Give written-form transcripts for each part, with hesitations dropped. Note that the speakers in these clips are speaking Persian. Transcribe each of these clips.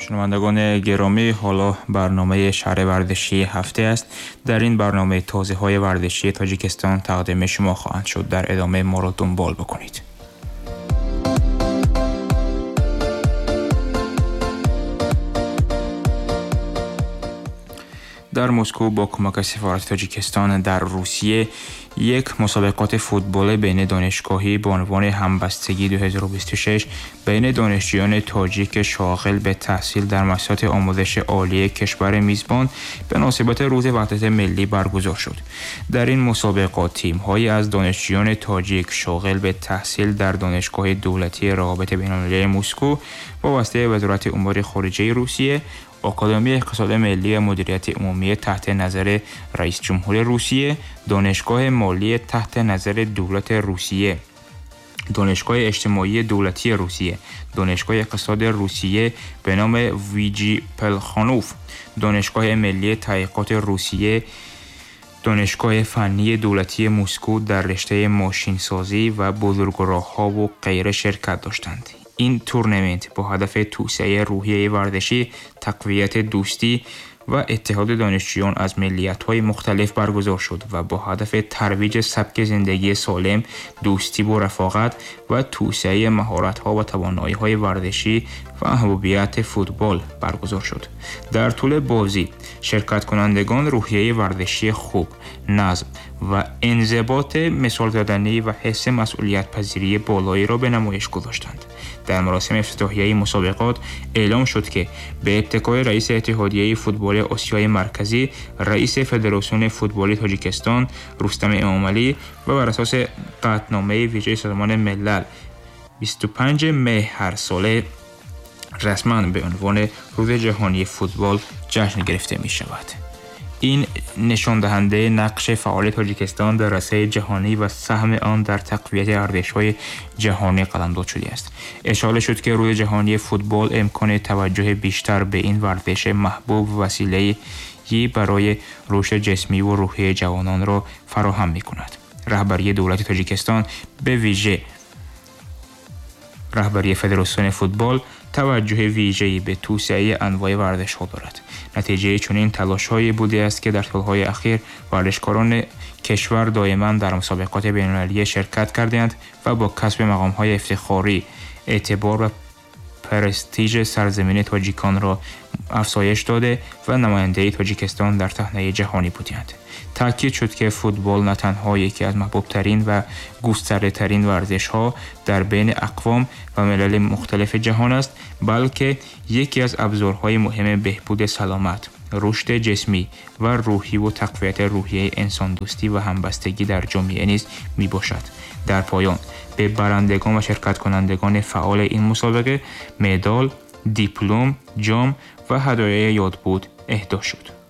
شنوندگان گرامی، حالا برنامه شهر ورزشی هفته است. در این برنامه توضیح‌های ورزشی تاجیکستان تقدیم شما خواهند شد. در ادامه ما را دنبال بکنید. در مسکو با کمک سفارت تاجیکستان در روسیه یک مسابقات فوتبال بین دانشگاهی به عنوان همبستگی 2026 بین دانشجویان تاجیک شاغل به تحصیل در مؤسسات آموزش عالی کشور میزبان به مناسبت روز وحدت ملی برگزار شد. در این مسابقات تیم‌هایی از دانشجویان تاجیک شاغل به تحصیل در دانشگاه دولتی روابط بین‌المللی مسکو با واسطه وزارت امور خارجه روسیه، آکادمی اقتصاد ملی و مدیریت عمومی تحت نظر رئیس جمهور روسیه، دانشگاه مالی تحت نظر دولت روسیه، دانشگاه اجتماعی دولتی روسیه، دانشگاه اقتصاد روسیه به نام ویجی پلخانوف، دانشگاه ملی تحقیقات روسیه، دانشگاه فنی دولتی مسکو در رشته ماشینسازی و بزرگراه‌ها و غیره شرکت داشتند. این تورنمنت با هدف توسعه روحیه ورزشی، تقویت دوستی و اتحاد دانشجویان از ملیت‌های مختلف برگزار شد و با هدف ترویج سبک زندگی سالم، دوستی و رفاقت و توسعه مهارت‌ها و توانایی‌های ورزشی و محبوبیت فوتبال برگزار شد. در طول بازی شرکت کنندگان روحیه ورزشی خوب، نظم و انضباط مثال زدنی و حس مسئولیت پذیری بالایی را به نمایش گذاشتند. در مراسم افتتاحیه مسابقات اعلام شد که به ابتکار رئیس اتحادیه فوتبال آسیای مرکزی، رئیس فدراسیون فوتبال تاجیکستان رستم امامعلی و بر اساس قطعنامه ویژه سازمان ملل 25 می هر ساله رسما به عنوان روز جهانی فوتبال جشن گرفته می شود. این نشان دهنده نقش فعال تاجیکستان در عرصه جهانی و سهم آن در تقویت ارزش‌های جهانی قلمداد شده است. اشاره شد که روز جهانی فوتبال امکان توجه بیشتر به این ورزش محبوب و وسیله‌ای برای رشد جسمی و روحی جوانان را فراهم می‌کند. رهبری دولت تاجیکستان به ویژه رهبری فدراسیون فوتبال توجه ویژه‌ای به توسعه انواع ورزش‌ها دارد. نتیجه چنین تلاش‌هایی بوده است که در سال‌های اخیر ورزشکاران کشور دائما در مسابقات بین‌المللی شرکت کردند و با کسب مقام‌های افتخاری اعتبار و پرستیژ سرزمین تاجیکان را افزایش داده و نماینده تاجیکستان در صحنه جهانی بودند. تاکید شد که فوتبال نه تنها یکی از محبوب‌ترین و گسترده‌ترین ورزش‌ها در بین اقوام و ملل مختلف جهان است، بلکه یکی از ابزارهای مهم بهبود سلامت، رشد جسمی و روحی و تقویت روحیه انسان دوستی و همبستگی در جامعه نیز میباشد. در پایان به برندگان و شرکت کنندگان فعال این مسابقه مدال، دیپلم، جام و هدایای یادبود اهدا شد.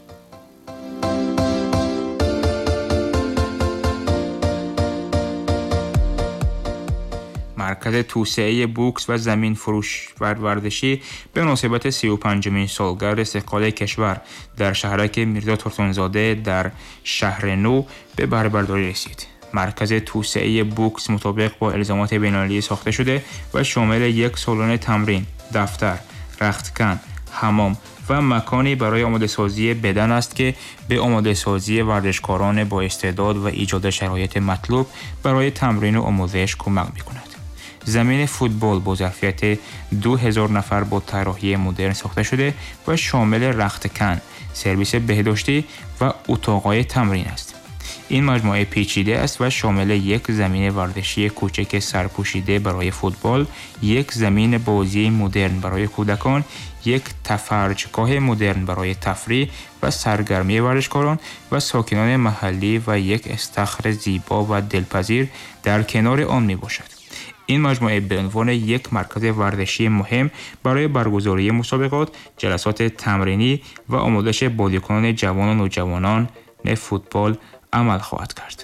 مرکز توسعه بوکس و زمین فروش ورزشی به مناسبت 35مین سالگرد استقلال کشور در شهرک میرزا ترسونزاده در شهر نو به بهره‌برداری رسید. مرکز توسعه بوکس مطابق با الزامات بین‌المللی ساخته شده و شامل یک سالن تمرین، دفتر، رختکن، حمام و مکانی برای آماده سازی بدن است که به آماده سازی ورزشکاران با استعداد و ایجاد شرایط مطلوب برای تمرین و آموزش کمک می‌کند. زمین فوتبال با ظرفیت 2000 نفر با طراحی مدرن ساخته شده و شامل رختکن، سرویس بهداشتی و اتاق‌های تمرین است. این مجموعه پیچیده است و شامل یک زمین ورزشی کوچک سرپوشیده برای فوتبال، یک زمین بازی مدرن برای کودکان، یک تفرجگاه مدرن برای تفریح و سرگرمی ورزشکاران و ساکنان محلی و یک استخر زیبا و دلپذیر در کنار آن می باشد. این مجموعه به عنوان یک مرکز ورزشی مهم برای برگزاری مسابقات، جلسات تمرینی و آموزش بازیکنان جوان و نوجوانان فوتبال عمل خواهد کرد.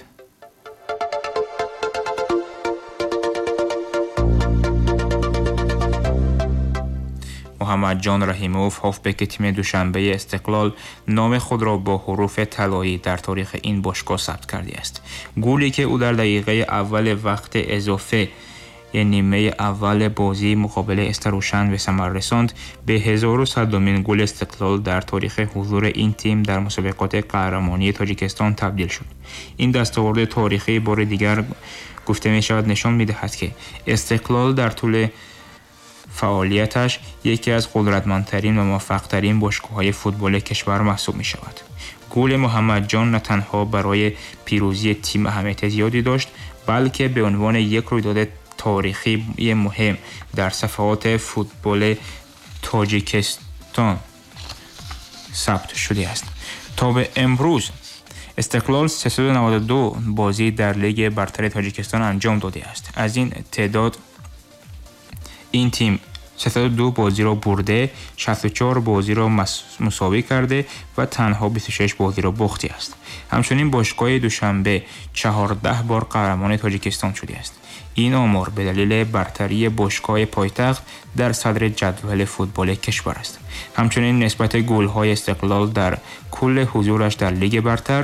محمد جان رحیموف هافبک تیم دوشنبه استقلال نام خود را با حروف طلایی در تاریخ این باشگاه ثبت کرده است. گلی که او در دقیقه اول وقت اضافه نیمه اول بازی مقابل استروشن به ثمر رساند. به 1100مین گل استقلال در تاریخ حضور این تیم در مسابقات قهرمانی تاجیکستان تبدیل شد. این دستاورد تاریخی بار دیگر گفته می شود نشان می دهد که استقلال در طول فعالیتش یکی از قدرتمندترین و موفقترین باشگاه‌های فوتبال کشور محسوب می شود. گل محمد جان نه تنها برای پیروزی تیم اهمیت زیادی داشت، بلکه به عنوان یک رویداد تاریخی مهم در صفحات فوتبال تاجیکستان ثبت شده است. تا به امروز استقلال 392 بازی در لیگ برتر تاجیکستان انجام داده است. از این تعداد این تیم 302 بازی را برده، 64 بازی را مساوی کرده و تنها 26 بازی را باخته است. همچنین باشگاه دوشنبه 14 بار قهرمان تاجیکستان شده است. این آمار به دلیل برتری باشگاه پایتخت در صدر جدول فوتبال کشور است. همچنین نسبت گل‌های استقلال در کل حضورش در لیگ برتر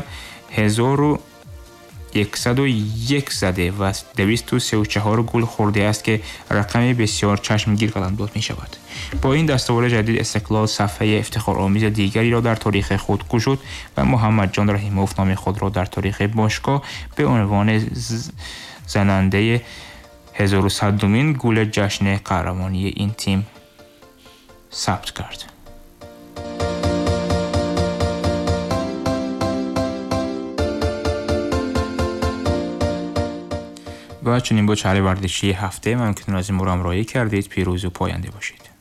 1101 زده و 234 گل خورده است که رقمی بسیار چشمگیر قلمداد می شود. با این دستاورد جدید استقلال صفحه افتخارآمیز دیگری را در تاریخ خود گشود و محمد جان رحیموف نام خود را در تاریخ باشگاه به عنوان زننده 1100مین گل جشن قهرمانی این تیم ثبت کرد. و چنین با چهره ورزشی هفته ممنون که از این همراهی کردید. پیروز و پاینده باشید.